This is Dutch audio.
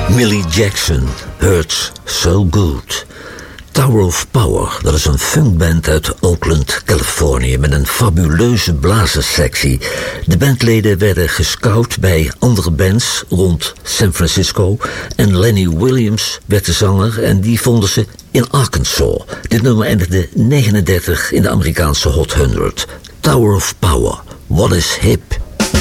Millie Jackson, Hurts So Good. Tower of Power, dat is een funkband uit Oakland, Californië, met een fabuleuze blazerssectie. De bandleden werden gescout bij andere bands rond San Francisco en Lenny Williams werd de zanger en die vonden ze in Arkansas. Dit nummer eindigde 39 in de Amerikaanse Hot 100. Tower of Power, what is hip?